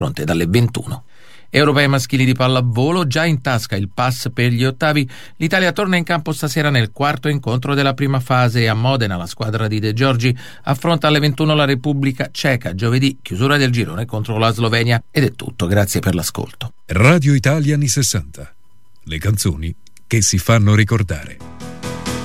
pronte dalle 21. Europei maschili di pallavolo, già in tasca il pass per gli ottavi. L'Italia torna in campo stasera nel quarto incontro della prima fase a Modena. La squadra di De Giorgi affronta alle 21 la Repubblica Ceca. Giovedì chiusura del girone contro la Slovenia. Ed è tutto, grazie per l'ascolto. Radio Italia anni 60. Le canzoni che si fanno ricordare.